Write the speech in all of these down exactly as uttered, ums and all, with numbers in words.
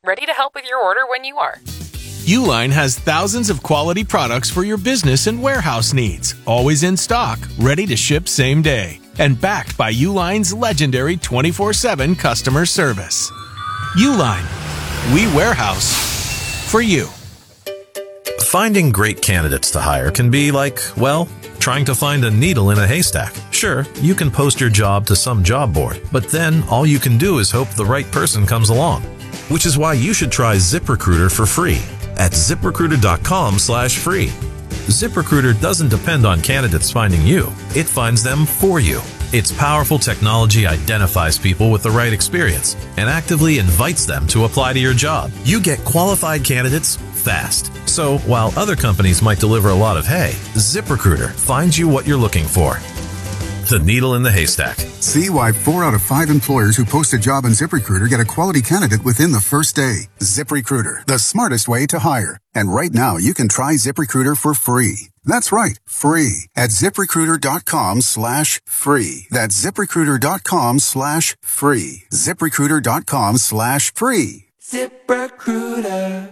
ready to help with your order when you are. Uline has thousands of quality products for your business and warehouse needs, always in stock, ready to ship same day, and backed by Uline's legendary twenty-four seven customer service. Uline, we warehouse for you. Finding great candidates to hire can be like, well, trying to find a needle in a haystack. Sure, you can post your job to some job board, but then all you can do is hope the right person comes along. Which is why you should try ZipRecruiter for free at ZipRecruiter.com slash free. ZipRecruiter doesn't depend on candidates finding you. It finds them for you. Its powerful technology identifies people with the right experience and actively invites them to apply to your job. You get qualified candidates fast. So while other companies might deliver a lot of hay, ZipRecruiter finds you what you're looking for. The needle in the haystack. See why four out of five employers who post a job on ZipRecruiter get a quality candidate within the first day. ZipRecruiter, the smartest way to hire. And right now, you can try ZipRecruiter for free. That's right, free at ZipRecruiter.com slash free. That's ZipRecruiter.com slash free. ZipRecruiter.com slash free. ZipRecruiter.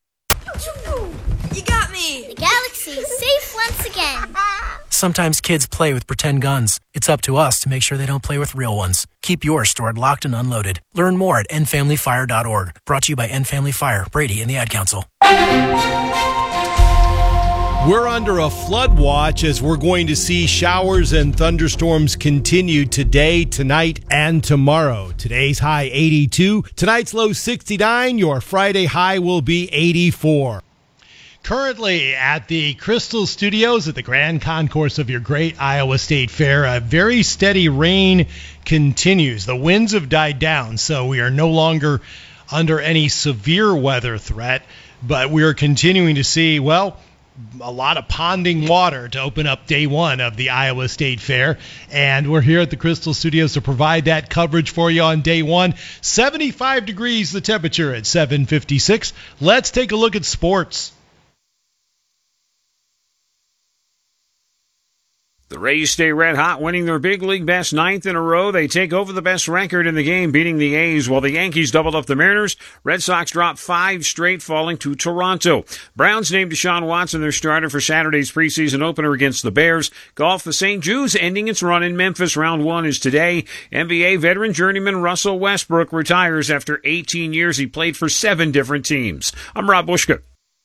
You got me! The galaxy is safe once again. Sometimes kids play with pretend guns. It's up to us to make sure they don't play with real ones. Keep yours stored locked and unloaded. Learn more at end family fire dot org. Brought to you by End Family Fire, Brady, and the Ad Council. We're under a flood watch as we're going to see showers and thunderstorms continue today, tonight, and tomorrow. Today's high eighty-two, tonight's low sixty-nine, your Friday high will be eighty-four. Currently at the Crystal Studios at the Grand Concourse of your great Iowa State Fair, a very steady rain continues. The winds have died down, so we are no longer under any severe weather threat, but we are continuing to see, well, a lot of ponding water to open up day one of the Iowa State Fair. And we're here at the Crystal Studios to provide that coverage for you on day one. seventy-five degrees the temperature at seven fifty-six. Let's take a look at sports. The Rays stay red hot, winning their big league best ninth in a row. They take over the best record in the game, beating the A's, while the Yankees doubled up the Mariners. Red Sox dropped five straight, falling to Toronto. Browns named Deshaun Watson their starter for Saturday's preseason opener against the Bears. Golf, the Saint Jude's ending its run in Memphis. Round one is today. N B A veteran journeyman Russell Westbrook retires after eighteen years. He played for seven different teams. I'm Rob Bushka.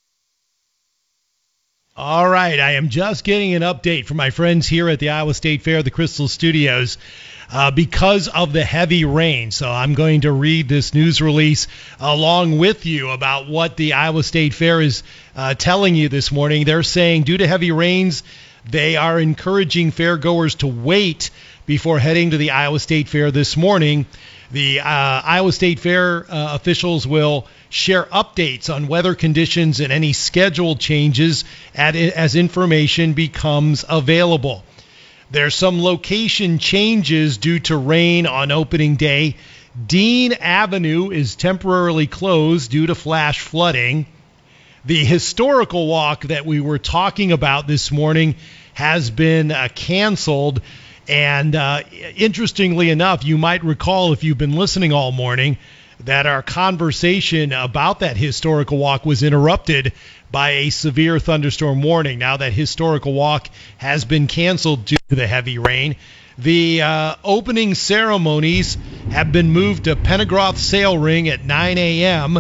All right, I am just getting an update from my friends here at the Iowa State Fair, the Crystal Studios, uh, because of the heavy rain. So I'm going to read this news release along with you about what the Iowa State Fair is uh, telling you this morning. They're saying due to heavy rains, they are encouraging fairgoers to wait before heading to the Iowa State Fair this morning. The uh, Iowa State Fair uh, officials will share updates on weather conditions and any schedule changes at, as information becomes available. There's some location changes due to rain on opening day. Dean Avenue is temporarily closed due to flash flooding. The historical walk that we were talking about this morning has been uh, canceled. And uh, interestingly enough, you might recall if you've been listening all morning that our conversation about that historical walk was interrupted by a severe thunderstorm warning. Now that historical walk has been canceled due to the heavy rain. The uh, opening ceremonies have been moved to Pentegroth Sail Ring at nine a.m.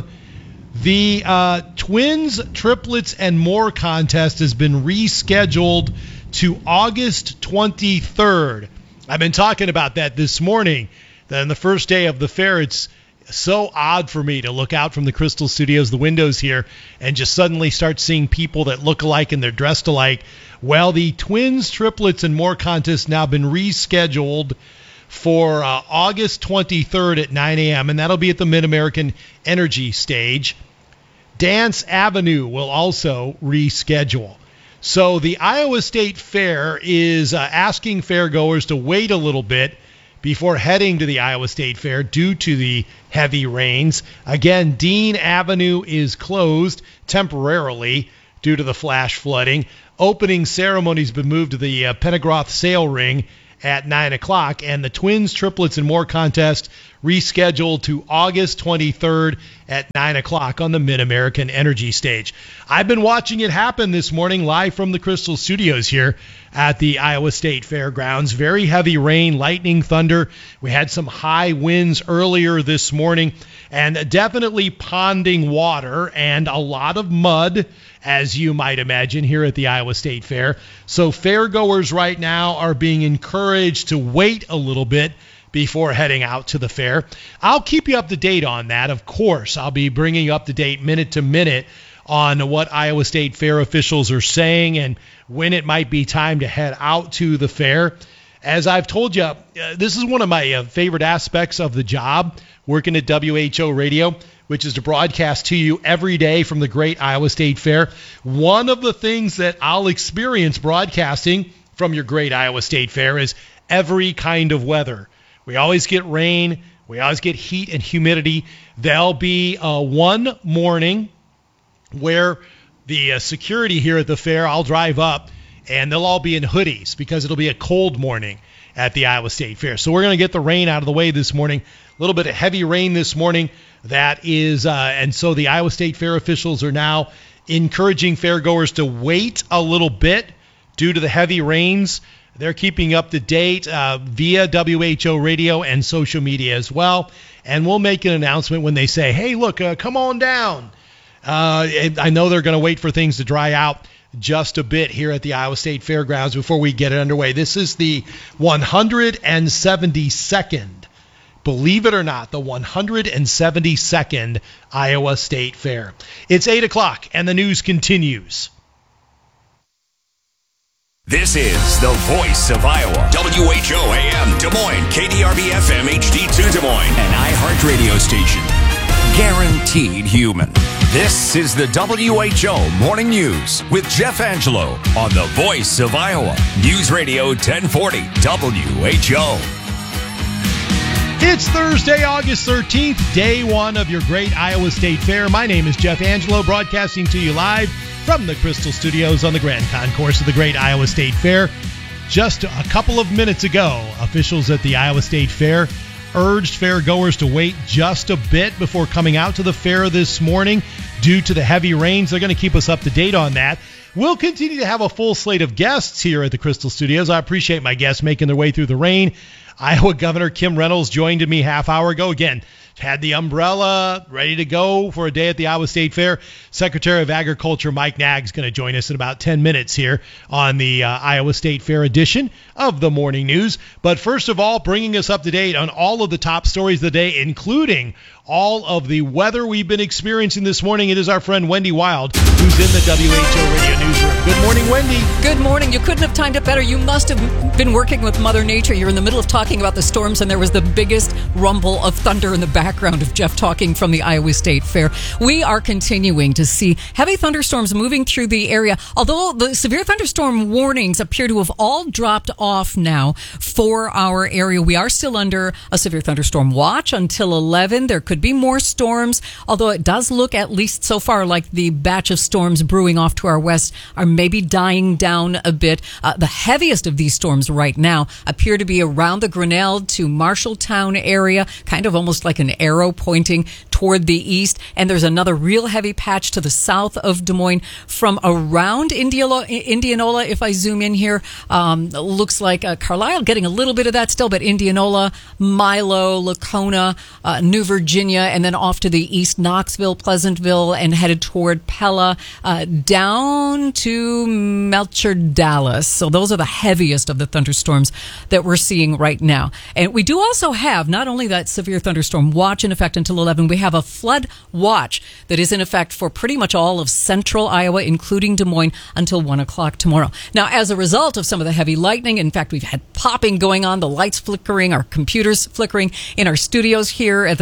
The uh, Twins, Triplets, and More contest has been rescheduled to August twenty-third. I've been talking about that this morning. Then the first day of the fair, it's so odd for me to look out from the Crystal Studios, the windows here, and just suddenly start seeing people that look alike and they're dressed alike. Well, the Twins, Triplets, and More contest now been rescheduled for uh, August twenty-third at nine a.m., and that'll be at the Mid-American Energy Stage. Dance Avenue will also reschedule. So the Iowa State Fair is uh, asking fairgoers to wait a little bit before heading to the Iowa State Fair due to the heavy rains. Again, Dean Avenue is closed temporarily due to the flash flooding. Opening ceremony's been moved to the uh, Pentegroth Sail Ring at nine o'clock, and the Twins, Triplets, and More contest rescheduled to August twenty-third at nine o'clock on the Mid-American Energy Stage. I've been watching it happen this morning live from the Crystal Studios here at the Iowa State Fairgrounds. Very heavy rain, lightning, thunder. We had some high winds earlier this morning, and definitely ponding water and a lot of mud, as you might imagine, here at the Iowa State Fair. So fairgoers right now are being encouraged to wait a little bit before heading out to the fair. I'll keep you up to date on that, of course. I'll be bringing you up to date minute to minute on what Iowa State Fair officials are saying and when it might be time to head out to the fair. As I've told you, uh, this is one of my uh, favorite aspects of the job, working at W H O Radio, which is to broadcast to you every day from the great Iowa State Fair. One of the things that I'll experience broadcasting from your great Iowa State Fair is every kind of weather. We always get rain. We always get heat and humidity. There'll be uh, one morning where the uh, security here at the fair, I'll drive up, and they'll all be in hoodies because it'll be a cold morning at the Iowa State Fair. So we're going to get the rain out of the way this morning. A little bit of heavy rain this morning. That is, uh, and so the Iowa State Fair officials are now encouraging fairgoers to wait a little bit due to the heavy rains. They're keeping up to date uh, via W H O Radio and social media as well. And we'll make an announcement when they say, hey, look, uh, come on down. Uh, I know they're going to wait for things to dry out just a bit here at the Iowa State Fairgrounds before we get it underway. This is the one hundred seventy-second, believe it or not, the one hundred seventy-second Iowa State Fair. It's eight o'clock, and the news continues. This is the voice of Iowa. W H O A M Des Moines, K D R B F M H D two Des Moines, an iHeart radio station. Guaranteed human. This is the W H O Morning News with Jeff Angelo on the voice of Iowa. News Radio ten forty W H O. It's Thursday, August thirteenth, day one of your great Iowa State Fair. My name is Jeff Angelo, broadcasting to you live from the Crystal Studios on the Grand Concourse of the great Iowa State Fair. Just a couple of minutes ago, officials at the Iowa State Fair urged fairgoers to wait just a bit before coming out to the fair this morning due to the heavy rains. They're going to keep us up to date on that. We'll continue to have a full slate of guests here at the Crystal Studios. I appreciate my guests making their way through the rain. Iowa Governor Kim Reynolds joined me half hour ago. Again, had the umbrella ready to go for a day at the Iowa State Fair. Secretary of Agriculture Mike Nagg's going to join us in about ten minutes here on the uh, Iowa State Fair edition of the Morning News. But first of all, bringing us up to date on all of the top stories of the day, including all of the weather we've been experiencing this morning, it is our friend Wendy Wild, who's in the W H O Radio Newsroom. Good morning, Wendy. Good morning. You couldn't have timed it better. You must have been working with Mother Nature. You're in the middle of talking about the storms, and there was the biggest rumble of thunder in the background of Jeff talking from the Iowa State Fair. We are continuing to see heavy thunderstorms moving through the area, although the severe thunderstorm warnings appear to have all dropped off now for our area. We are still under a severe thunderstorm watch until eleven. There could be more storms, although it does look, at least so far, like the batch of storms brewing off to our west are maybe dying down a bit. Uh, the heaviest of these storms right now appear to be around the Grinnell to Marshalltown area, kind of almost like an arrow pointing toward the east. And there's another real heavy patch to the south of Des Moines from around Indianola, Indianola if I zoom in here. Um, looks like uh, Carlisle getting a little bit of that still, but Indianola, Milo, Lacona, uh, New Virginia, and then off to the east, Knoxville, Pleasantville, and headed toward Pella, uh, down to Melcher, Dallas. So those are the heaviest of the thunderstorms that we're seeing right now. And we do also have not only that severe thunderstorm watch in effect until eleven, we have a flood watch that is in effect for pretty much all of central Iowa, including Des Moines, until one o'clock tomorrow. Now, as a result of some of the heavy lightning, in fact, we've had popping going on, the lights flickering, our computers flickering in our studios here at the W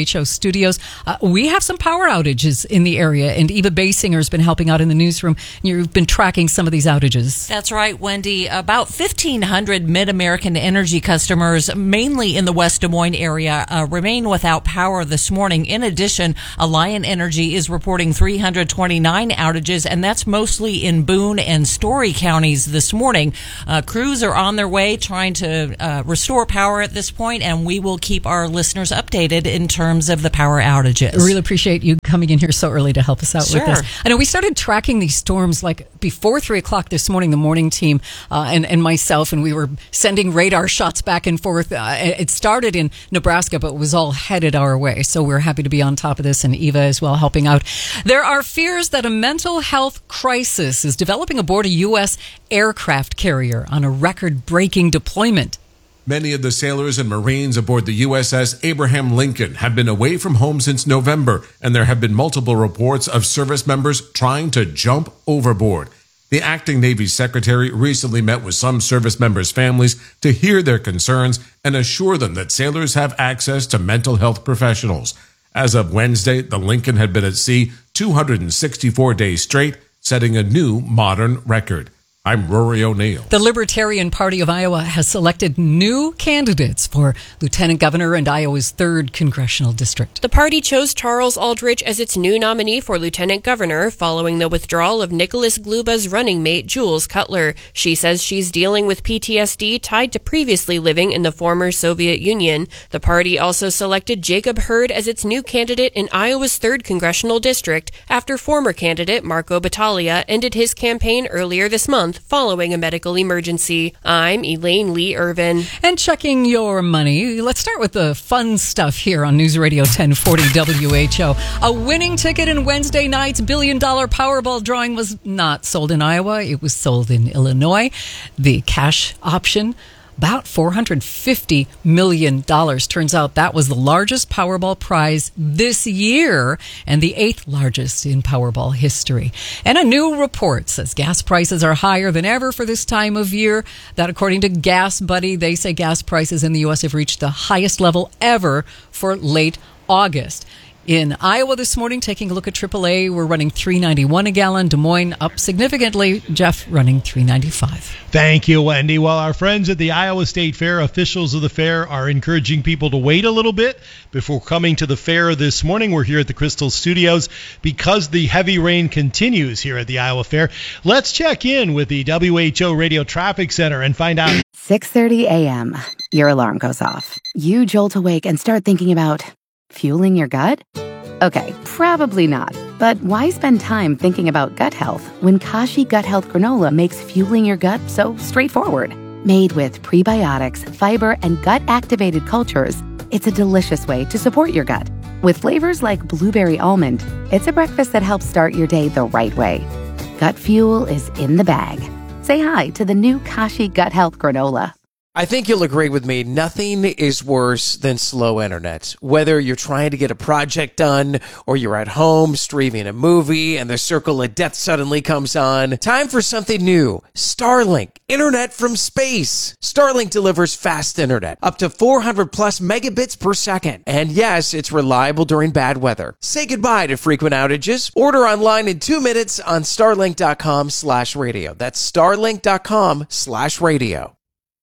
H O studios. Uh, we have some power outages in the area, and Eva Basinger has been helping out in the newsroom. You've been tracking some of these outages. That's right, Wendy. About fifteen hundred Mid-American Energy customers, mainly in the West Des Moines area, uh, remain without power this morning. In addition, Alliant Energy is reporting three hundred twenty-nine outages, and that's mostly in Boone and Story counties this morning. Uh, crews are on their way trying to uh, restore power at this point, and we will keep our listeners updated in terms of the power outages. I really appreciate you coming in here so early to help us out Sure. with this. I know we started tracking these storms like before three o'clock this morning, the morning team uh, and, and myself, and we were sending radar shots back and forth. Uh, it started in Nebraska, but it was all headed our way. So we're happy to be on top of this, and Eva as well helping out. There are fears that a mental health crisis is developing aboard a U S aircraft carrier on a record-breaking deployment. Many of the sailors and Marines aboard the U S S Abraham Lincoln have been away from home since November, and there have been multiple reports of service members trying to jump overboard. The acting Navy secretary recently met with some service members' families to hear their concerns and assure them that sailors have access to mental health professionals. As of Wednesday, the Lincoln had been at sea two hundred sixty-four days straight, setting a new modern record. I'm Rory O'Neill. The Libertarian Party of Iowa has selected new candidates for lieutenant governor in Iowa's third congressional district. The party chose Charles Aldrich as its new nominee for lieutenant governor following the withdrawal of Nicholas Gluba's running mate, Jules Cutler. She says she's dealing with P T S D tied to previously living in the former Soviet Union. The party also selected Jacob Hurd as its new candidate in Iowa's third congressional district after former candidate Marco Battaglia ended his campaign earlier this month following a medical emergency. I'm Elaine Lee Irvin. And checking your money, let's start with the fun stuff here on News Radio ten forty W H O. A winning ticket in Wednesday night's billion dollar Powerball drawing was not sold in Iowa. It was sold in Illinois. The cash option, about four hundred fifty million dollars. Turns out that was the largest Powerball prize this year and the eighth largest in Powerball history. And a new report says gas prices are higher than ever for this time of year. That, according to Gas Buddy, they say gas prices in the U S have reached the highest level ever for late August. In Iowa this morning, taking a look at triple A, we're running three ninety-one a gallon. Des Moines up significantly. Jeff running three ninety-five. Thank you, Wendy. Well, our friends at the Iowa State Fair, officials of the fair, are encouraging people to wait a little bit before coming to the fair this morning. We're here at the Crystal Studios because the heavy rain continues here at the Iowa Fair. Let's check in with the W H O Radio Traffic Center and find out. six thirty a.m. Your alarm goes off. You jolt awake and start thinking about fueling your gut? Okay, probably not. But why spend time thinking about gut health when Kashi Gut Health Granola makes fueling your gut so straightforward? Made with prebiotics, fiber, and gut-activated cultures, it's a delicious way to support your gut. With flavors like blueberry almond, it's a breakfast that helps start your day the right way. Gut fuel is in the bag. Say hi to the new Kashi Gut Health Granola. I think you'll agree with me. Nothing is worse than slow internet. Whether you're trying to get a project done or you're at home streaming a movie and the circle of death suddenly comes on. Time for something new. Starlink. Internet from space. Starlink delivers fast internet. Up to four hundred plus megabits per second. And yes, it's reliable during bad weather. Say goodbye to frequent outages. Order online in two minutes on starlink.com slash radio. That's starlink.com slash radio.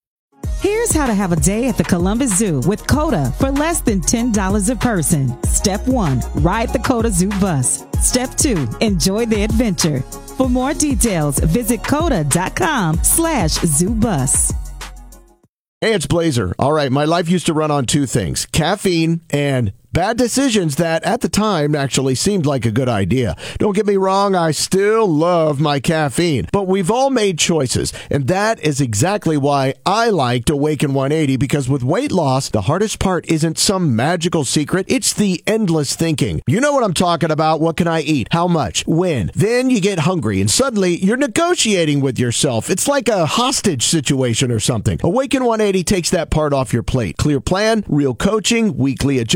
Here's how to have a day at the Columbus Zoo with COTA for less than ten dollars a person. Step one, ride the COTA Zoo bus. Step two, enjoy the adventure. For more details, visit COTA.com slash zoo bus. Hey, it's Blazer. All right, my life used to run on two things, caffeine and bad decisions that at the time actually seemed like a good idea. Don't get me wrong, I still love my caffeine, but we've all made choices, and that is exactly why I liked Awaken one eighty, because with weight loss, the hardest part isn't some magical secret, it's the endless thinking. You know what I'm talking about. What can I eat? How much? When? Then you get hungry, and suddenly you're negotiating with yourself. It's like a hostage situation or something. Awaken one eighty takes that part off your plate. Clear plan, real coaching, weekly adjustment,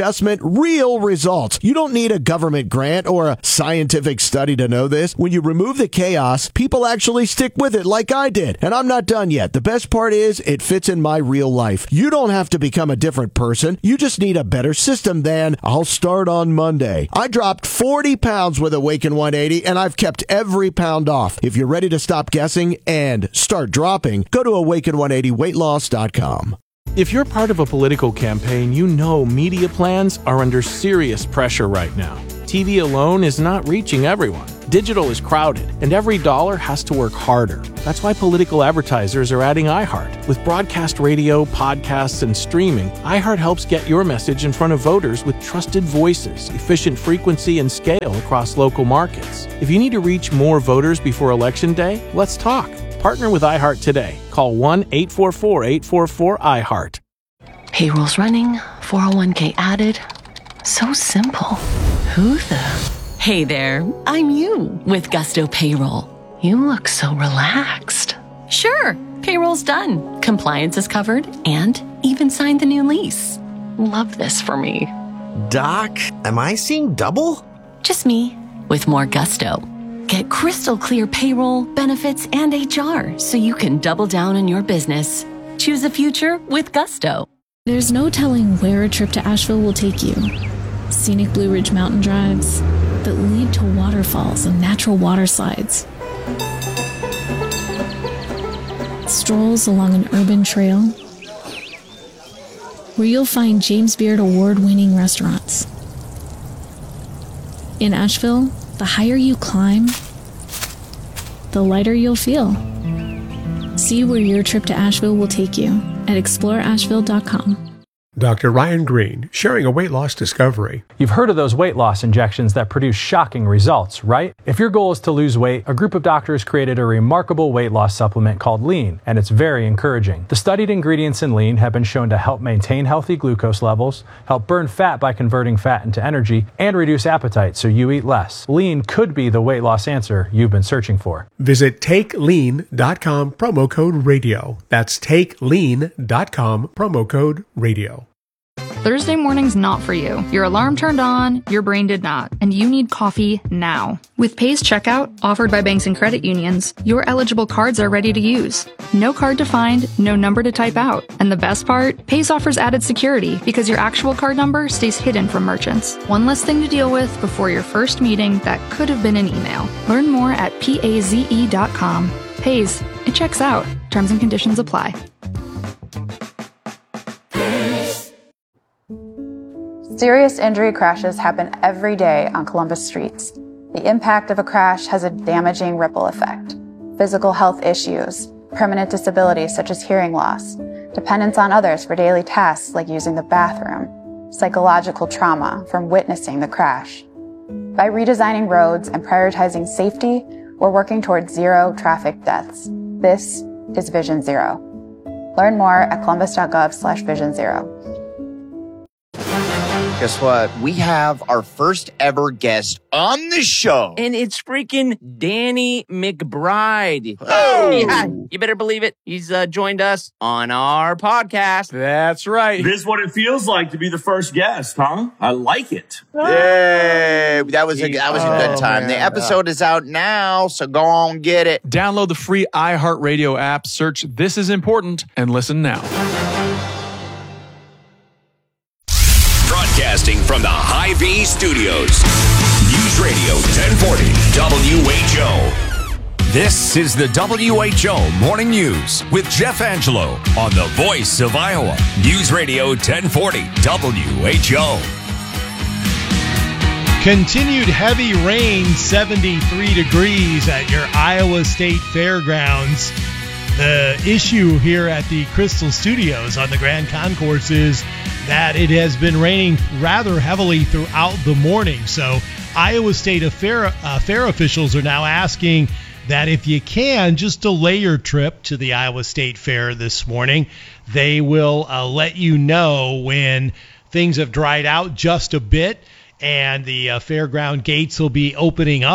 real results. You don't need a government grant or a scientific study to know this. When you remove the chaos, people actually stick with it like I did. And I'm not done yet. The best part is it fits in my real life. You don't have to become a different person. You just need a better system than I'll start on Monday. I dropped forty pounds with Awaken one eighty, and I've kept every pound off. If you're ready to stop guessing and start dropping, go to awaken one eighty weight loss dot com. If you're part of a political campaign, you know media plans are under serious pressure right now. T V alone is not reaching everyone. Digital is crowded, and every dollar has to work harder. That's why political advertisers are adding iHeart. With broadcast radio, podcasts, and streaming, iHeart helps get your message in front of voters with trusted voices, efficient frequency, and scale across local markets. If you need to reach more voters before Election Day, let's talk. Partner with iHeart today. Call one eight four four, eight four four, iHeart. Payroll's running, four oh one k added. So simple. Who the... Hey there, I'm you with Gusto Payroll. You look so relaxed. Sure, payroll's done. Compliance is covered and even signed the new lease. Love this for me. Doc, am I seeing double? Just me with more gusto. Get crystal clear payroll, benefits, and H R so you can double down on your business. Choose a future with Gusto. There's no telling where a trip to Asheville will take you. Scenic Blue Ridge mountain drives that lead to waterfalls and natural water slides. Strolls along an urban trail where you'll find James Beard award-winning restaurants. In Asheville, the higher you climb, the lighter you'll feel. See where your trip to Asheville will take you at explore asheville dot com. Doctor Ryan Green, sharing a weight loss discovery. You've heard of those weight loss injections that produce shocking results, right? If your goal is to lose weight, a group of doctors created a remarkable weight loss supplement called Lean, and it's very encouraging. The studied ingredients in Lean have been shown to help maintain healthy glucose levels, help burn fat by converting fat into energy, and reduce appetite so you eat less. Lean could be the weight loss answer you've been searching for. Visit take lean dot com, promo code radio. That's take lean dot com, promo code radio. Thursday morning's not for you. Your alarm turned on, your brain did not, and you need coffee now. With Pays Checkout, offered by banks and credit unions, your eligible cards are ready to use. No card to find, no number to type out. And the best part? Pays offers added security because your actual card number stays hidden from merchants. One less thing to deal with before your first meeting that could have been an email. Learn more at paze dot com. Pays. It checks out. Terms and conditions apply. Serious injury crashes happen every day on Columbus streets. The impact of a crash has a damaging ripple effect. Physical health issues, permanent disabilities such as hearing loss, dependence on others for daily tasks like using the bathroom, psychological trauma from witnessing the crash. By redesigning roads and prioritizing safety, we're working towards zero traffic deaths. This is Vision Zero. Learn more at columbus dot gov slash vision zero. Guess what? We have our first ever guest on the show. And it's freaking Danny McBride. Oh! Yeah, you better believe it. He's uh, joined us on our podcast. That's right. This is what it feels like to be the first guest, huh? I like it. Yay! That was a, that was a good time. Oh, the episode is out now, so go on get it. Download the free iHeartRadio app, search This Is Important, and listen now. Broadcasting from the Hy-Vee Studios. News Radio ten forty W H O. This is the W H O Morning News with Jeff Angelo on the Voice of Iowa. News Radio ten forty W H O. Continued heavy rain, seventy-three degrees at your Iowa State Fairgrounds. The issue here at the Crystal Studios on the Grand Concourse is that it has been raining rather heavily throughout the morning. So Iowa State fair, uh, fair officials are now asking that if you can, just delay your trip to the Iowa State Fair this morning. They will uh, let you know when things have dried out just a bit and the uh, fairground gates will be opening up.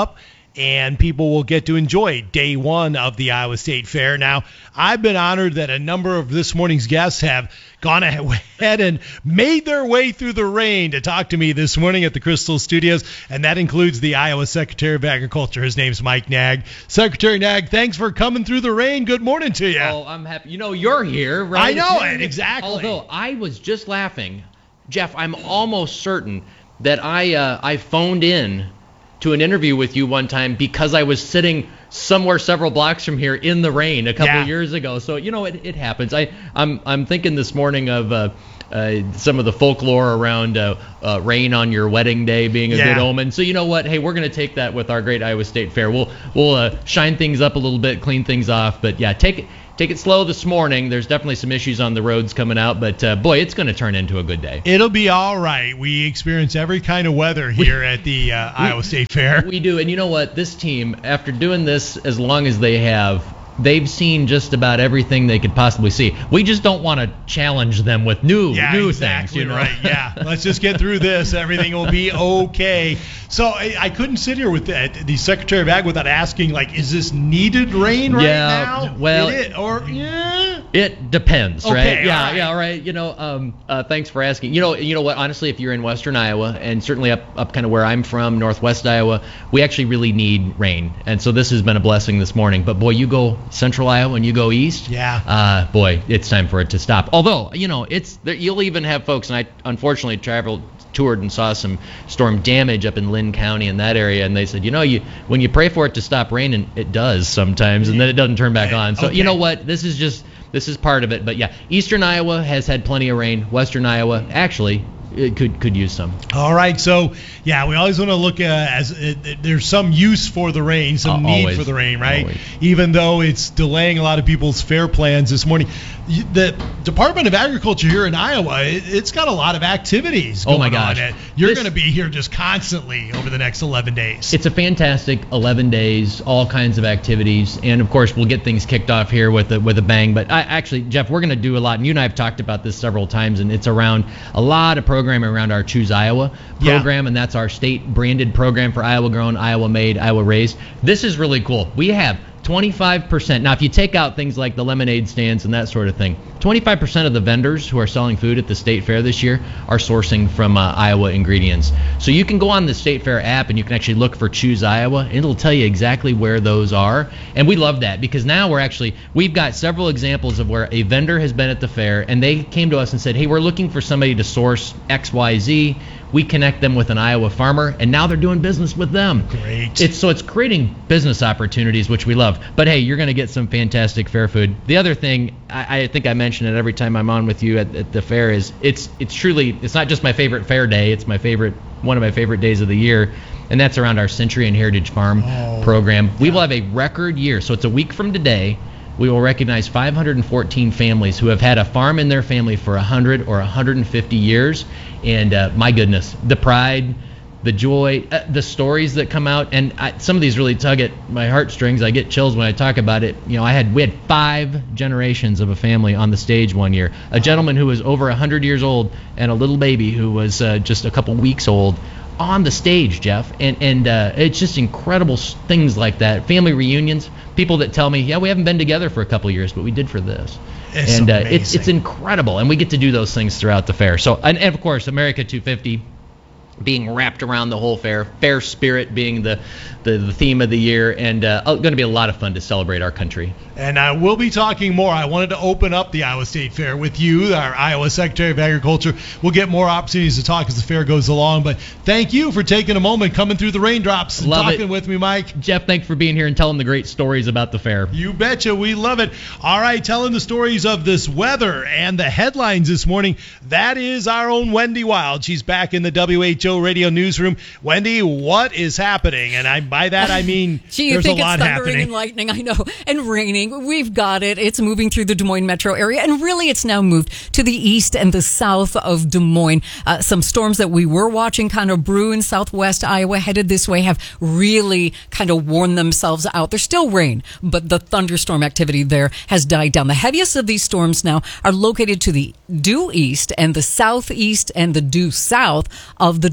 and people will get to enjoy day one of the Iowa State Fair. Now, I've been honored that a number of this morning's guests have gone ahead and made their way through the rain to talk to me this morning at the Crystal Studios, and that includes the Iowa Secretary of Agriculture. His name's Mike Nag. Secretary Nag, thanks for coming through the rain. Good morning to you. Oh, I'm happy. You know, you're here, right? I know it, exactly. Although I was just laughing. Jeff, I'm almost certain that I uh, I phoned in to an interview with you one time because I was sitting somewhere several blocks from here in the rain a couple Yeah. of years ago. So, you know, it, it happens. I, I'm I'm thinking this morning of uh, uh, some of the folklore around uh, uh, rain on your wedding day being a Yeah. good omen. So, you know what? Hey, we're going to take that with our great Iowa State Fair. We'll we'll uh, shine things up a little bit, clean things off. But, yeah, take it. Take it slow this morning. There's definitely some issues on the roads coming out, but uh, boy, it's going to turn into a good day. It'll be all right. We experience every kind of weather here at the uh, Iowa State Fair. We do, and you know what? This team, after doing this as long as they have, they've seen just about everything they could possibly see. We just don't want to challenge them with new Yeah, new exactly things. You know? right. Yeah, let's just get through this. Everything will be okay. So I, I couldn't sit here with the, the Secretary of Ag without asking, like, is this needed rain right Yeah, now? well, It, or yeah. It depends, Okay, right? Yeah, all right. yeah, all right. You know, um, uh, thanks for asking. You know, you know what? Honestly, if you're in Western Iowa, and certainly up, up kind of where I'm from, Northwest Iowa, we actually really need rain, and so this has been a blessing this morning. But boy, you go Central Iowa and you go east, Yeah. uh, boy, it's time for it to stop. Although, you know, it's there, you'll even have folks, and I unfortunately traveled. toured and saw some storm damage up in Lynn County in that area, and they said, you know, you when you pray for it to stop raining, it does sometimes, and then it doesn't turn back on. So Okay. you know what? This is just this is part of it. But yeah, Eastern Iowa has had plenty of rain. Western Iowa actually it could could use some. All right, so yeah, we always want to look uh, as uh, there's some use for the rain, some Uh, need always. for the rain, right? Always. Even though it's delaying a lot of people's fair plans this morning. You- The Department of Agriculture here in Iowa, it, it's got a lot of activities Oh, going my gosh. on. It. You're This- going to be here just constantly over the next eleven days. It's a fantastic eleven days, all kinds of activities, and of course we'll get things kicked off here with a, with a bang. But I, actually, Jeff, we're going to do a lot, and you and I have talked about this several times, and it's around a lot of programming around our Choose Iowa program, and that's our state branded program for Iowa grown, Iowa made, Iowa raised. This is really cool. We have twenty-five percent. Now, if you take out things like the lemonade stands and that sort of thing, twenty-five percent of the vendors who are selling food at the State Fair this year are sourcing from uh, Iowa ingredients. So you can go on the State Fair app and you can actually look for Choose Iowa, and it'll tell you exactly where those are. And we love that because now we're actually, we've got several examples of where a vendor has been at the fair and they came to us and said, hey, we're looking for somebody to source X Y Z. We connect them with an Iowa farmer, and now they're doing business with them. Great. It's so it's creating business opportunities, which we love. But hey, you're going to get some fantastic fair food. The other thing, I, I think I mention it every time I'm on with you at, at the fair, is it's it's truly it's not just my favorite fair day. It's my favorite one of my favorite days of the year, and that's around our Century and Heritage Farm Oh, program. We will have a record year, so it's a week from today. We will recognize five hundred fourteen families who have had a farm in their family for one hundred or one hundred fifty years. And uh, my goodness, the pride, the joy, uh, the stories that come out, and I, some of these really tug at my heartstrings. I get chills when I talk about it. You know, I had we had five generations of a family on the stage one year. A gentleman who was over one hundred years old and a little baby who was uh, just a couple weeks old on the stage, Jeff. And and uh, it's just incredible s- things like that. Family reunions, people that tell me, yeah, we haven't been together for a couple of years, but we did for this. It's and uh, amazing. it's it's incredible, and we get to do those things throughout the fair. So, and, and of course, America two fifty being wrapped around the whole fair, fair spirit being the the, the theme of the year, and uh, going to be a lot of fun to celebrate our country. And uh, we'll be talking more. I wanted to open up the Iowa State Fair with you, our Iowa Secretary of Agriculture. We'll get more opportunities to talk as the fair goes along. But thank you for taking a moment, coming through the raindrops, and Love talking it. with me, Mike. Jeff, thanks for being here and telling the great stories about the fair. You betcha. We love it. All right, telling the stories of this weather and the headlines this morning, that is our own Wendy Wild. She's back in the W H O radio newsroom. Wendy, what is happening? And I, by that I mean Gee, you there's a think lot it's thundering happening. and lightning, I know, and raining. We've got it. It's moving through the Des Moines metro area, and really it's now moved to the east and the south of Des Moines. Uh, some storms that we were watching kind of brew in southwest Iowa headed this way have really kind of worn themselves out. There's still rain, but the thunderstorm activity there has died down. The heaviest of these storms now are located to the due east and the southeast and the due south of the Des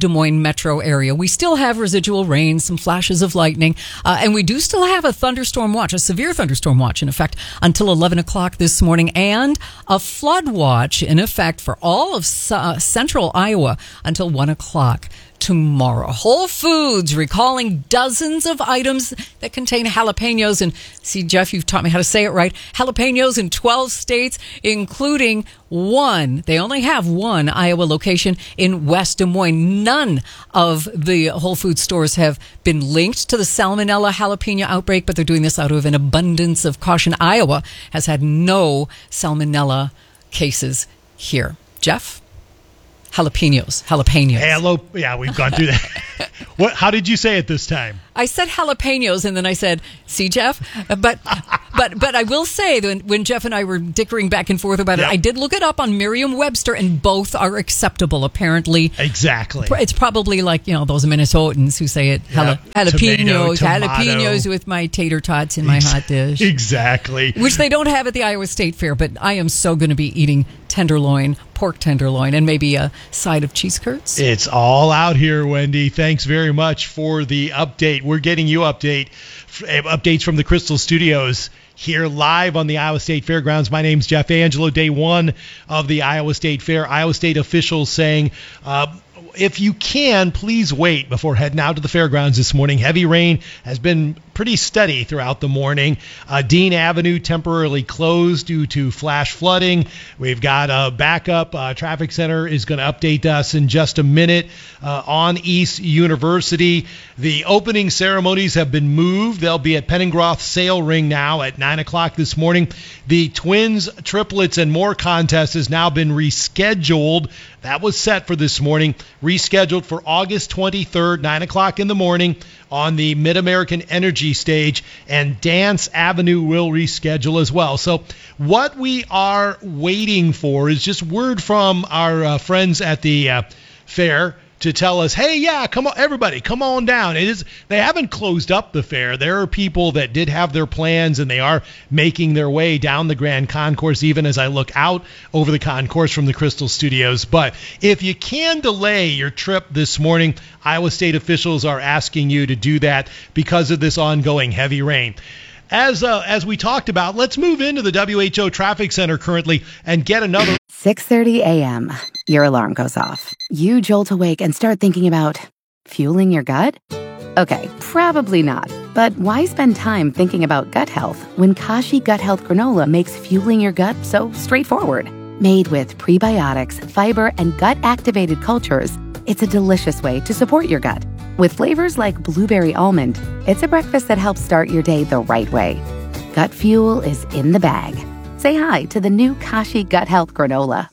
Des Moines metro area. We still have residual rain, some flashes of lightning, uh, and we do still have a thunderstorm watch, a severe thunderstorm watch in effect until eleven o'clock this morning, and a flood watch in effect for all of uh, central Iowa until one o'clock tomorrow. Whole Foods recalling dozens of items that contain jalapenos. And see, Jeff, you've taught me how to say it right. Jalapenos in twelve states, including one. They only have one Iowa location in West Des Moines. None of the Whole Foods stores have been linked to the Salmonella jalapeno outbreak, but they're doing this out of an abundance of caution. Iowa has had no Salmonella cases here. Jeff? Jalapenos. Jalapenos. Hello. Yeah, we've gone through that. What? How did you say it this time? I said jalapenos, and then I said, see, Jeff? But but but I will say that when, when Jeff and I were dickering back and forth about Yep. it, I did look it up on Merriam-Webster, and both are acceptable, apparently. Exactly. It's probably like, you know, those Minnesotans who say it, jala- Yep. jalapenos, Tomato, jalapenos tomato. with my tater tots in my hot dish. Exactly. Which they don't have at the Iowa State Fair, but I am so going to be eating tenderloin, pork tenderloin, and maybe a side of cheese curds. It's all out here, Wendy. Thanks very much for the update. We're getting you update updates from the Crystal Studios here live on the Iowa State Fairgrounds. My name's Jeff Angelo. Day one of the Iowa State Fair. Iowa State officials saying, uh, if you can, please wait before heading out to the fairgrounds this morning. Heavy rain has been pretty steady throughout the morning. Uh, Dean Avenue temporarily closed due to flash flooding. We've got a backup. Uh, traffic center is going to update us in just a minute uh, on East University. The opening ceremonies have been moved. They'll be at Penningroth Sail Ring now at nine o'clock this morning. The twins, triplets, and more contest has now been rescheduled. That was set for this morning, rescheduled for August twenty-third, nine o'clock in the morning on the Mid-American Energy stage, and Dance Avenue will reschedule as well. So what we are waiting for is just word from our uh, friends at the uh, fair to tell us, hey, yeah, come on, everybody, come on down. It is. They haven't closed up the fair. There are people that did have their plans, and they are making their way down the Grand Concourse, even as I look out over the concourse from the Crystal Studios. But if you can delay your trip this morning, Iowa State officials are asking you to do that because of this ongoing heavy rain. As uh, as we talked about, let's move into the W H O Traffic Center currently and get another. six thirty a.m. Your alarm goes off. You jolt awake and start thinking about fueling your gut? Okay, probably not. But why spend time thinking about gut health when Kashi Gut Health Granola makes fueling your gut so straightforward? Made with prebiotics, fiber, and gut-activated cultures, it's a delicious way to support your gut. With flavors like blueberry almond, it's a breakfast that helps start your day the right way. Gut fuel is in the bag. Say hi to the new Kashi Gut Health Granola.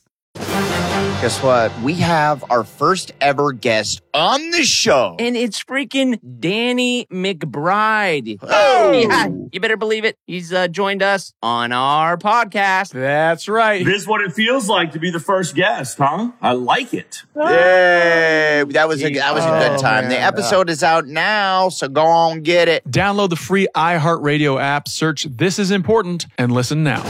Guess what? We have our first ever guest on the show. And it's freaking Danny McBride. Oh! Yeah, you better believe it. He's uh, joined us on our podcast. That's right. This is what it feels like to be the first guest, huh? I like it. Yay! That was a that was a good Oh, time. man. The episode is out now, so go on get it. Download the free iHeartRadio app, search This Is Important, and listen now.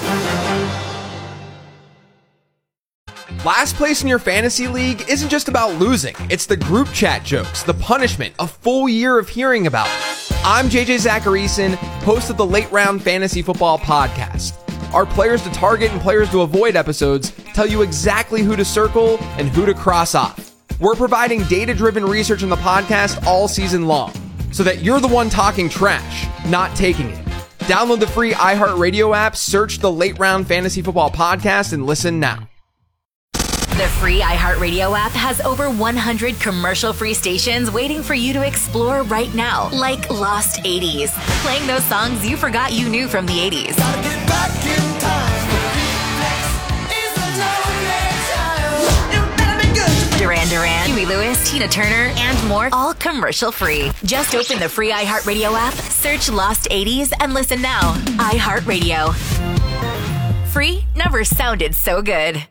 Last place in your fantasy league isn't just about losing. It's the group chat jokes, the punishment, a full year of hearing about it. I'm J J Zacharyson, host of the Late Round Fantasy Football Podcast. Our players to target and players to avoid episodes tell you exactly who to circle and who to cross off. We're providing data-driven research in the podcast all season long, so that you're the one talking trash, not taking it. Download the free iHeartRadio app, search the Late Round Fantasy Football Podcast, and listen now. The free iHeartRadio app has over one hundred commercial-free stations waiting for you to explore right now, like Lost eighties, playing those songs you forgot you knew from the eighties. Duran Duran, Huey Lewis, Tina Turner, and more, all commercial-free. Just open the free iHeartRadio app, search Lost eighties, and listen now. iHeartRadio. Free never sounded so good.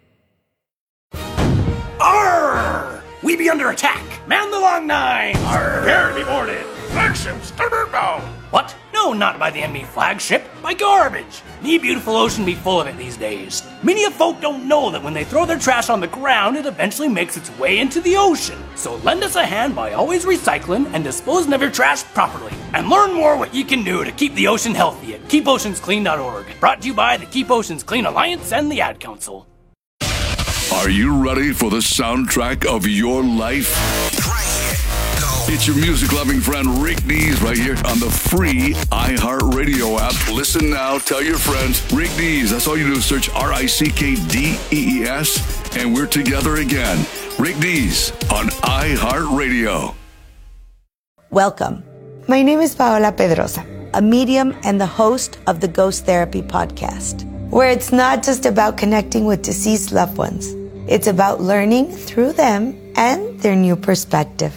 Arr! We be under attack. Man the long nine. Arr! Prepare to be boarded. Action. Starboard bow. What? No, No, not by the enemy flagship, by garbage. The beautiful ocean be full of it these days. Many of folk don't know that when they throw their trash on the ground, it eventually makes its way into the ocean. So lend us a hand by always recycling and disposing of your trash properly. And learn more what you can do to keep the ocean healthy at keep oceans clean dot org. Brought to you by the Keep Oceans Clean Alliance and the Ad Council. Are you ready for the soundtrack of your life? It's your music-loving friend Rick Dees right here on the free iHeartRadio app. Listen now, tell your friends. Rick Dees, that's all you do is search R I C K D E E S, and we're together again. Rick Dees on iHeartRadio. Welcome. My name is Paola Pedrosa, a medium and the host of the Ghost Therapy podcast, where it's not just about connecting with deceased loved ones. It's about learning through them and their new perspective.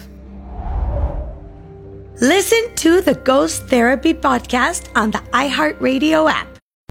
Listen to the Ghost Therapy podcast on the iHeartRadio app.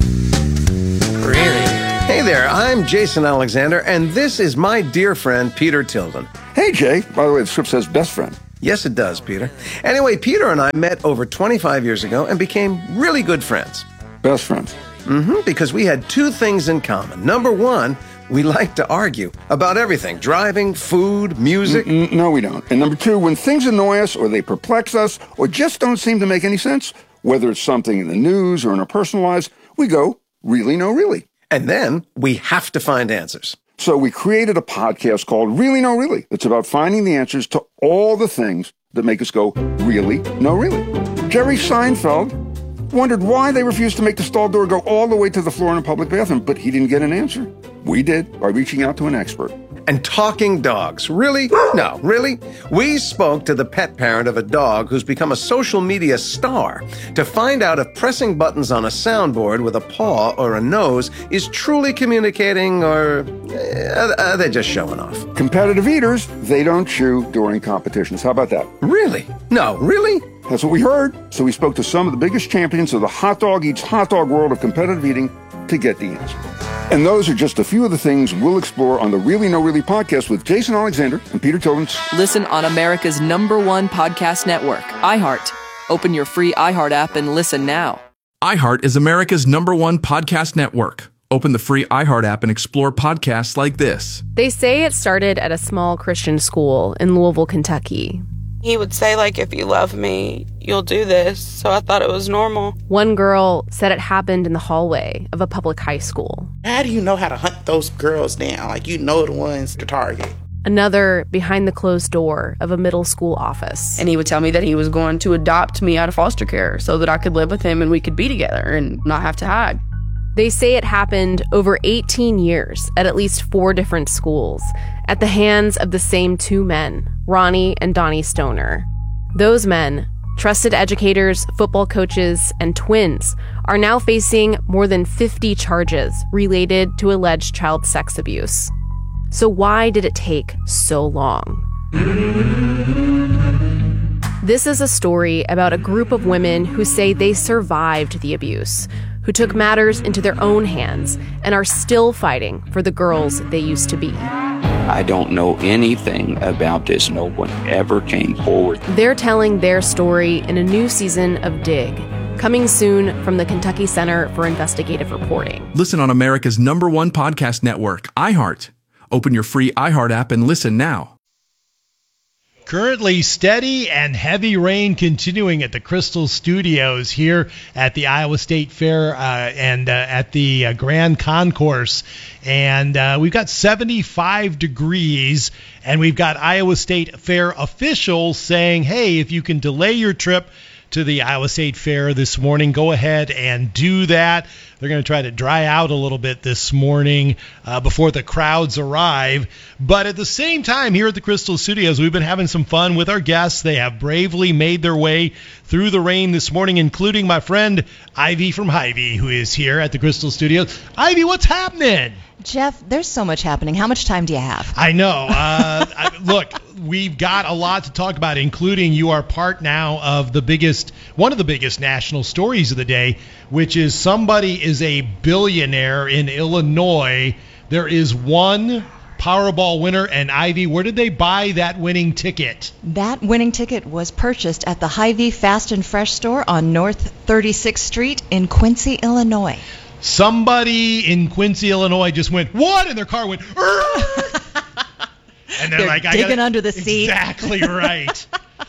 Really? Hey there, I'm Jason Alexander, and this is my dear friend, Peter Tilden. Hey, Jay. By the way, the script says best friend. Yes, it does, Peter. Anyway, Peter and I met over twenty-five years ago and became really good friends. Best friends? Mm-hmm, because we had two things in common. Number one, we like to argue about everything. Driving, food, music. Mm-mm, no, we don't. And number two, when things annoy us or they perplex us or just don't seem to make any sense, whether it's something in the news or in our personal lives, we go, really, no, really. And then we have to find answers. So we created a podcast called Really, No, Really. It's about finding the answers to all the things that make us go, really, no, really. Jerry Seinfeld wondered why they refused to make the stall door go all the way to the floor in a public bathroom, but he didn't get an answer. We did, by reaching out to an expert. And talking dogs. Really? No, really? We spoke to the pet parent of a dog who's become a social media star to find out if pressing buttons on a soundboard with a paw or a nose is truly communicating, or uh, are they just showing off? Competitive eaters, they don't chew during competitions. How about that? Really? No, really? That's what we heard. So we spoke to some of the biggest champions of the hot dog eats hot dog world of competitive eating to get the answer. And those are just a few of the things we'll explore on the Really No Really podcast with Jason Alexander and Peter Tilden. Listen on America's number one podcast network, iHeart. Open your free iHeart app and listen now. iHeart is America's number one podcast network. Open the free iHeart app and explore podcasts like this. They say it started at a small Christian school in Louisville, Kentucky. He would say, like, if you love me, you'll do this. So I thought it was normal. One girl said it happened in the hallway of a public high school. How do you know how to hunt those girls down? Like, you know the ones to target. Another behind the closed door of a middle school office. And he would tell me that he was going to adopt me out of foster care so that I could live with him and we could be together and not have to hide. They say it happened over eighteen years at at least four different schools at the hands of the same two men, Ronnie and Donnie Stoner. Those men, trusted educators, football coaches, and twins, are now facing more than fifty charges related to alleged child sex abuse. So why did it take so long? This is a story about a group of women who say they survived the abuse, who took matters into their own hands and are still fighting for the girls they used to be. I don't know anything about this. No one ever came forward. They're telling their story in a new season of Dig, coming soon from the Kentucky Center for Investigative Reporting. Listen on America's number one podcast network, iHeart. Open your free iHeart app and listen now. Currently steady and heavy rain continuing at the Crystal Studios here at the Iowa State Fair uh, and uh, at the uh, Grand Concourse. And uh, we've got seventy-five degrees, and we've got Iowa State Fair officials saying, hey, if you can delay your trip to the Iowa State Fair this morning, go ahead and do that. They're going to try to dry out a little bit this morning uh, before the crowds arrive. But at the same time, here at the Crystal Studios, we've been having some fun with our guests. They have bravely made their way through the rain this morning, including my friend Ivy from Hy-Vee, who is here at the Crystal Studios. Ivy, what's happening? Jeff, there's so much happening. How much time do you have? I know. Uh, I, look, we've got a lot to talk about, including you are part now of the biggest, one of the biggest national stories of the day, which is somebody is a billionaire in Illinois. There is one Powerball winner. And Ivy, where did they buy that winning ticket? That winning ticket was purchased at the Hy-Vee Fast and Fresh store on North thirty-sixth Street in Quincy, Illinois. Somebody in Quincy, Illinois just went, what? And their car went, and they're, they're like, digging I gotta, under the seat. Exactly right.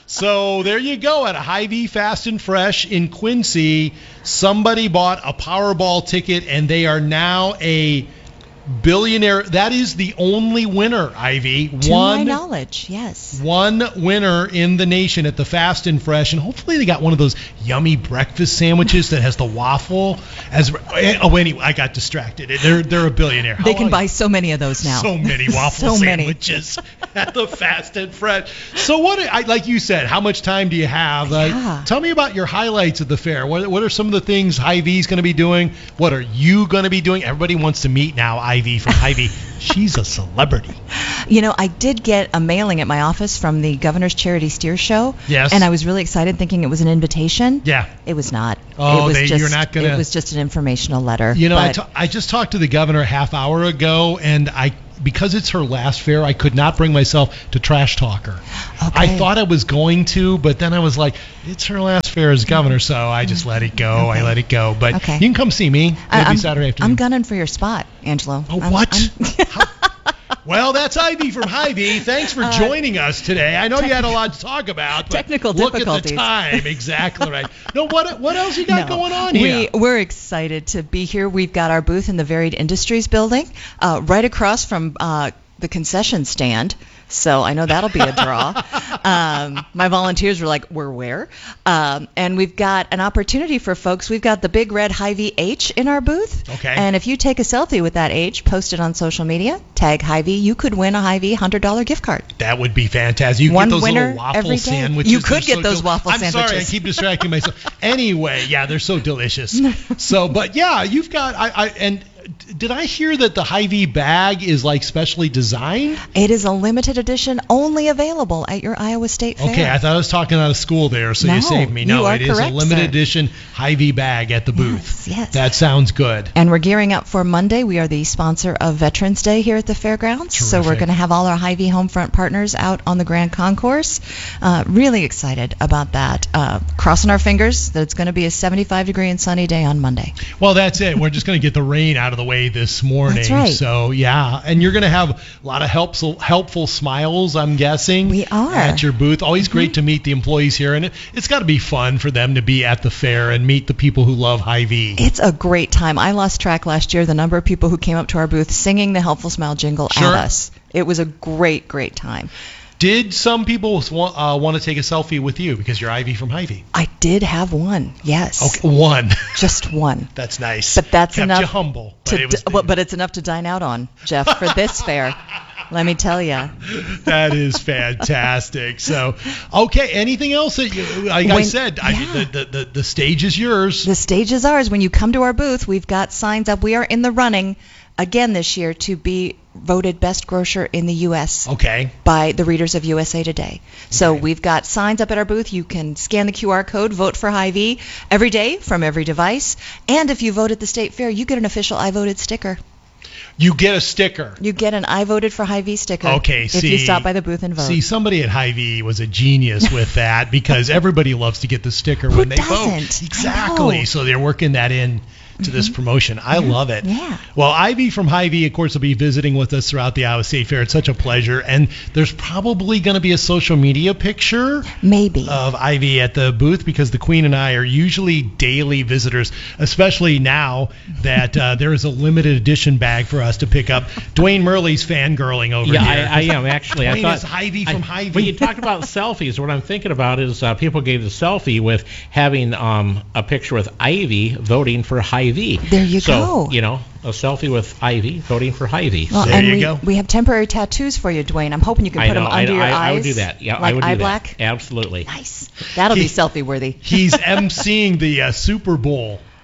So there you go. At a Hy-Vee Fast and Fresh in Quincy, somebody bought a Powerball ticket, and they are now a billionaire. That is the only winner, Ivy. To one, my knowledge, yes. One winner in the nation at the Fast and Fresh, and hopefully they got one of those yummy breakfast sandwiches that has the waffle. As oh, anyway, I got distracted. They're they're a billionaire. They How can buy you? so many of those now. So many waffle so sandwiches at the Fast and Fresh. So what? I, like you said, how much time do you have? Uh, yeah. Tell me about your highlights of the fair. What what are some of the things Hy-Vee's going to be doing? What are you going to be doing? Everybody wants to meet now. Ivy from Hy-Vee. She's a celebrity. You know, I did get a mailing at my office from the Governor's Charity Steer Show. Yes. And I was really excited, thinking it was an invitation. Yeah. It was not. Oh, it was they, just, you're not gonna. It was just an informational letter. You know, I, but... t- I just talked to the governor a half hour ago, and I because it's her last fair, I could not bring myself to trash talk her. Okay. I thought I was going to, but then I was like, it's her last fair as governor, so I just let it go. Okay. I let it go. But okay. you can come see me. Maybe I'm, Saturday afternoon. I'm gunning for your spot, Angelo. Oh, I'm, what? I'm Well, that's Ivy from Hy-Vee. Thanks for Uh, joining us today. I know you had a lot to talk about. But Technical look difficulties. Look at the time. Exactly right. No, what what else you got no, going on here? We, we're excited to be here. We've got our booth in the Varied Industries building, uh, right across from uh, the concession stand. So I know that'll be a draw. um, my volunteers were like, we're where? Um, and we've got an opportunity for folks. We've got the big red Hy-Vee H in our booth. Okay. And if you take a selfie with that H, post it on social media, tag Hy-Vee, you could win a Hy-Vee one hundred dollars gift card. That would be fantastic. You One get those winner little waffle every day. sandwiches. You could They're get so those del- waffle I'm sandwiches. sorry, I keep distracting myself. Anyway, yeah, they're so delicious. So, but yeah, you've got, I, I and did I hear that the Hy-Vee bag is like specially designed? It is a limited edition, only available at your Iowa State Fair. Okay, I thought I was talking out of school there, so no, you saved me. No, you are it is correct, a limited sir. edition Hy-Vee bag at the booth. Yes, yes. That sounds good. And we're gearing up for Monday. We are the sponsor of Veterans Day here at the fairgrounds. Terrific. So we're going to have all our Hy-Vee Homefront partners out on the Grand Concourse. Uh, really excited about that. Uh, crossing our fingers that it's going to be a seventy-five degree and sunny day on Monday. Well, that's it. We're just going to get the rain out of the way this morning. That's right. So, yeah. And you're going to have a lot of helpful, helpful smiles, I'm guessing. We are. At your booth. Always great to meet the employees here. And it, it's got to be fun for them to be at the fair and meet the people who love Hy-Vee. It's a great time. I lost track last year the number of people who came up to our booth singing the Helpful Smile jingle Sure. at us. It was a great, great time. Did some people want, uh, want to take a selfie with you because you're Ivy from Hy-Vee? I did have one, yes. Okay, one. Just one. That's nice. But that's Kept enough. you humble. But, To it was, d- well, but it's enough to dine out on, Jeff, for this fair. Let me tell you. That is fantastic. So, okay, anything else that you, like When- I said, I, yeah. the, the, the, the stage is yours. The stage is ours. When you come to our booth, we've got signs up. We are in the running again this year to be voted best grocer in the U S Okay. by the readers of U S A Today. So we've got signs up at our booth. You can scan the Q R code, vote for Hy-Vee every day from every device. And if you vote at the state fair, you get an official I Voted sticker. You get a sticker. You get an I Voted for Hy-Vee sticker. Okay, if see, you stop by the booth and vote. See, somebody at Hy-Vee was a genius with that because everybody loves to get the sticker Who when they doesn't? vote. I Exactly. know. So they're working that in to this promotion. I love it. Yeah. Well, Ivy from Hy-Vee, of course, will be visiting with us throughout the Iowa State Fair. It's such a pleasure. And there's probably going to be a social media picture Maybe. of Ivy at the booth because the Queen and I are usually daily visitors, especially now that uh, there is a limited edition bag for us to pick up. Dwayne Murley's fangirling over yeah, here. Yeah, I, I am, actually. Dwayne I thought, is Hy-Vee from I, Hy-Vee. When you talked about selfies, what I'm thinking about is uh, people gave the selfie with having um, a picture with Ivy voting for Hy-Vee. There you so, go. you know, a selfie with Ivy voting for Hy-Vee. Well, there and you we, go. we have temporary tattoos for you, Dwayne. I'm hoping you can I put know, them I under know, your I, eyes. I would do that. Yeah, like I would do eye that. black. Absolutely. Nice. That'll He- be selfie worthy. He's emceeing the uh, Super Bowl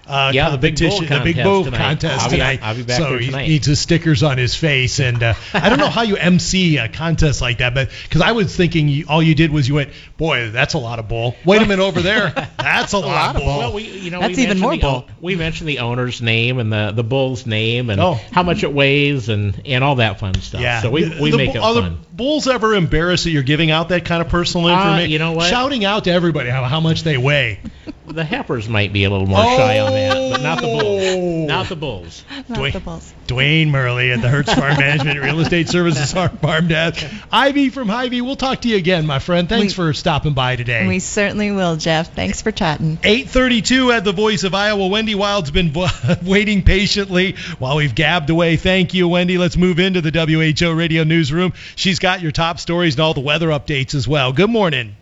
Uh, yeah, the big bull the big bull tonight. contest I'll be, tonight. I'll be back so there he tonight. needs his stickers on his face, and uh, I don't know how you M C a contest like that, but because I was thinking you, all you did was you went, boy, that's a lot of bull. Wait a minute over there, that's a, a lot, lot of bull. Well, we, you know, that's we even more the, bull. We mentioned the owner's name and the, the bull's name and oh. how much it weighs and, and all that fun stuff. Yeah. So we, we the, make the, it are fun. the bulls ever embarrassed that you're giving out that kind of personal Uh, information? you know what? Shouting out to everybody how, how much they weigh. The heifers might be a little more oh. shy on that, but not the bulls. Not the bulls. Not Dwayne, the bulls. Dwayne Murley at the Hertz Farm Management Real Estate Services Farm Desk. Ivy from Hy-Vee, we'll talk to you again, my friend. Thanks we, for stopping by today. We certainly will, Jeff. Thanks for chatting. eight thirty-two at the Voice of Iowa. Wendy Wild's been waiting patiently while we've gabbed away. Thank you, Wendy. Let's move into the W H O Radio Newsroom. She's got your top stories and all the weather updates as well. Good morning.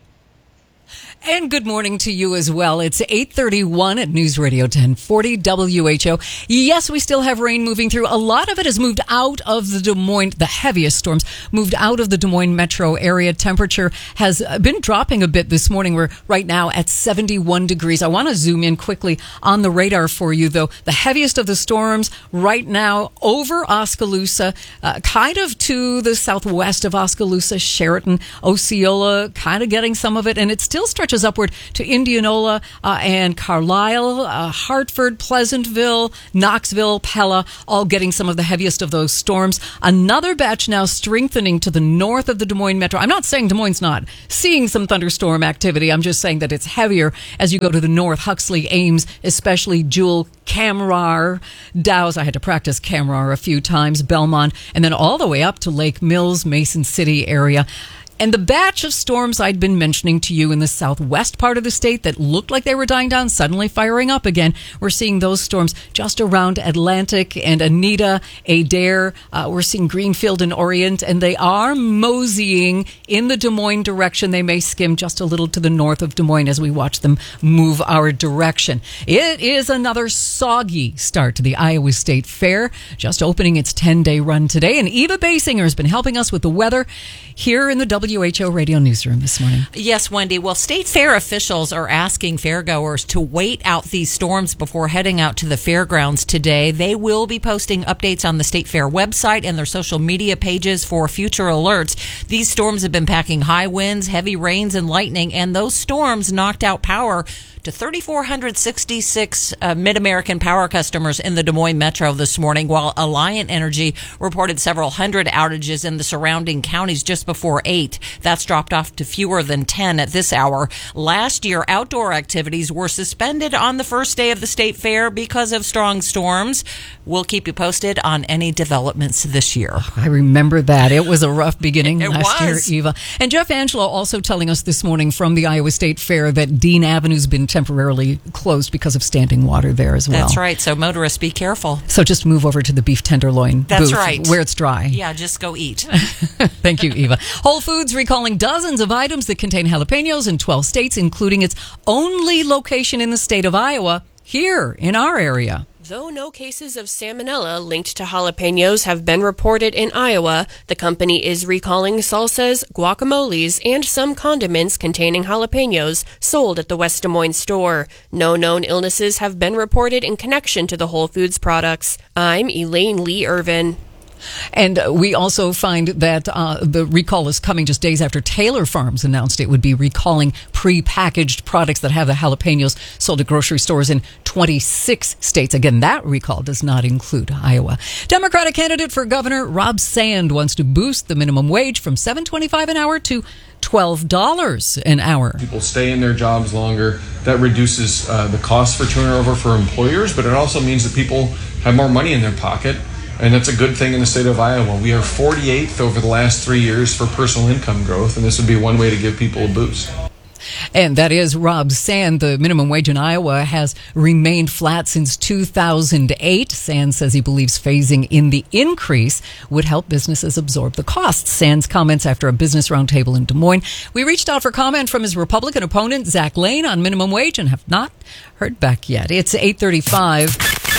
And good morning to you as well. It's eight thirty-one at News Radio ten forty W H O. Yes, we still have rain moving through. A lot of it has moved out of the Des Moines, the heaviest storms, moved out of the Des Moines metro area. Temperature has been dropping a bit this morning. We're right now at seventy-one degrees. I want to zoom in quickly on the radar for you, though. The heaviest of the storms right now over Oskaloosa, uh, kind of to the southwest of Oskaloosa, Sheraton, Osceola, kind of getting some of it, and it still stretches upward to Indianola uh, and Carlisle, uh, Hartford, Pleasantville, Knoxville, Pella, all getting some of the heaviest of those storms. Another batch now strengthening to the north of the Des Moines metro. I'm not saying Des Moines not seeing some thunderstorm activity. I'm just saying that it's heavier as you go to the north. Huxley, Ames, especially Jewel, Kamrar, Dow's. I had to practice Kamrar a few times, Belmont, and then all the way up to Lake Mills, Mason City area. And the batch of storms I'd been mentioning to you in the southwest part of the state that looked like they were dying down, suddenly firing up again. We're seeing those storms just around Atlantic and Anita, Adair. Uh, we're seeing Greenfield and Orient, and they are moseying in the Des Moines direction. They may skim just a little to the north of Des Moines as we watch them move our direction. It is another soggy start to the Iowa State Fair, just opening its ten-day run today. And Eva Basinger has been helping us with the weather here in the W H O Radio Newsroom this morning. Yes, Wendy. Well, state fair officials are asking fairgoers to wait out these storms before heading out to the fairgrounds today. They will be posting updates on the state fair website and their social media pages for future alerts. These storms have been packing high winds, heavy rains, and lightning, and those storms knocked out power to three thousand four hundred sixty-six uh, Mid-American Power customers in the Des Moines metro this morning, while Alliant Energy reported several hundred outages in the surrounding counties just before eight. That's dropped off to fewer than ten at this hour. Last year, outdoor activities were suspended on the first day of the state fair because of strong storms. We'll keep you posted on any developments this year. Oh, I remember that. It was a rough beginning it last was. year, Eva. And Jeff Angelo also telling us this morning from the Iowa State Fair that Dean Avenue's been temporarily closed because of standing water there as well. That's right. So motorists, be careful. So just move over to the beef tenderloin That's booth right. where it's dry. Yeah, just go eat. Thank you, Eva. Whole Foods recalling dozens of items that contain jalapenos in twelve states, including its only location in the state of Iowa, here in our area. Though no cases of salmonella linked to jalapenos have been reported in Iowa, the company is recalling salsas, guacamoles, and some condiments containing jalapenos sold at the West Des Moines store. No known illnesses have been reported in connection to the Whole Foods products. I'm Elaine Lee Irvin. And we also find that uh, the recall is coming just days after Taylor Farms announced it would be recalling pre-packaged products that have the jalapenos sold at grocery stores in twenty-six states. Again, that recall does not include Iowa. Democratic candidate for governor Rob Sand wants to boost the minimum wage from seven twenty-five an hour to twelve dollars an hour. People stay in their jobs longer. That reduces uh, the cost for turnover for employers, but it also means that people have more money in their pocket. And that's a good thing in the state of Iowa. We are forty-eighth over the last three years for personal income growth, and this would be one way to give people a boost. And that is Rob Sand. The minimum wage in Iowa has remained flat since two thousand eight. Sand says he believes phasing in the increase would help businesses absorb the costs. Sand's comments after a business roundtable in Des Moines. We reached out for comment from his Republican opponent, Zach Lane, on minimum wage and have not heard back yet. It's eight thirty-five.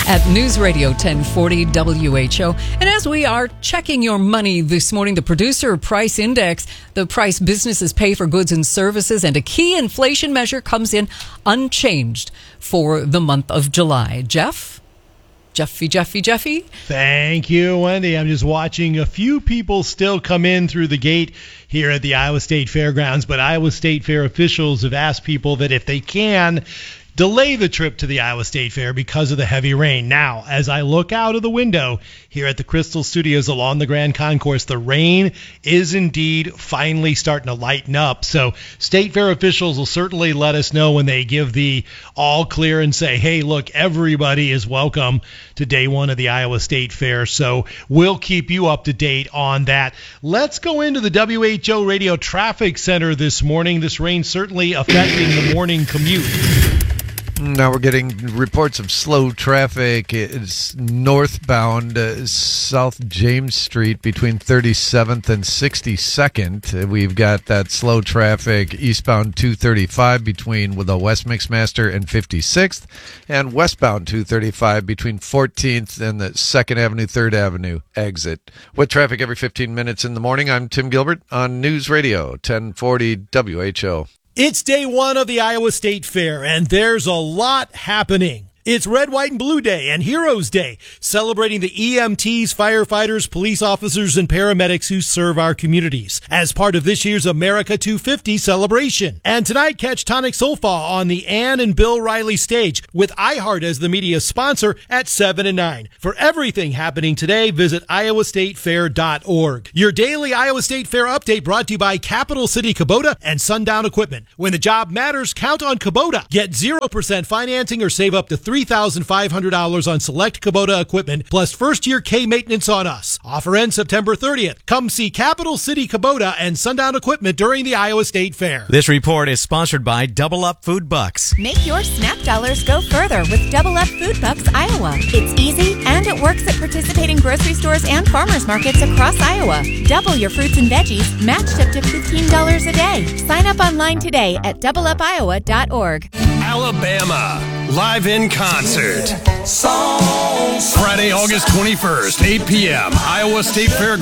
at News Radio ten forty W H O. And as we are checking your money this morning, the Producer Price Index, the price businesses pay for goods and services, and a key inflation measure comes in unchanged for the month of July. Jeff? Jeffy, Jeffy, Jeffy? Thank you, Wendy. I'm just watching a few people still come in through the gate here at the Iowa State Fairgrounds, but Iowa State Fair officials have asked people that if they can, delay the trip to the Iowa State Fair because of the heavy rain. Now, as I look out of the window here at the Crystal Studios along the Grand Concourse, the rain is indeed finally starting to lighten up. So State Fair officials will certainly let us know when they give the all clear and say, hey, look, everybody is welcome to day one of the Iowa State Fair. So we'll keep you up to date on that. Let's go into the W H O Radio Traffic Center this morning. This rain certainly affecting the morning commute. Now we're getting reports of slow traffic. It's northbound uh, South James Street between thirty-seventh and sixty-second. We've got that slow traffic eastbound two thirty-five between with the West Mixmaster and fifty-sixth, and westbound two thirty-five between fourteenth and the second Avenue, third Avenue exit. With traffic every fifteen minutes in the morning, I'm Tim Gilbert on News Radio ten forty W H O. It's day one of the Iowa State Fair, and there's a lot happening. It's Red, White, and Blue Day and Heroes Day, celebrating the E M Ts, firefighters, police officers, and paramedics who serve our communities as part of this year's America two fifty celebration. And tonight, catch Tonic Solfa on the Ann and Bill Riley stage with iHeart as the media sponsor at seven and nine. For everything happening today, visit iowa state fair dot org. Your daily Iowa State Fair update brought to you by Capital City Kubota and Sundown Equipment. When the job matters, count on Kubota. Get zero percent financing or save up to three thousand five hundred dollars on select Kubota equipment, plus first-year K-maintenance on us. Offer ends September thirtieth. Come see Capital City Kubota and Sundown Equipment during the Iowa State Fair. This report is sponsored by Double Up Food Bucks. Make your SNAP dollars go further with Double Up Food Bucks Iowa. It's easy and it works at participating grocery stores and farmers markets across Iowa. Double your fruits and veggies, matched up to fifteen dollars a day. Sign up online today at double up iowa dot org. Alabama, live in concert. Friday, August twenty-first, eight p.m., Iowa State Fair.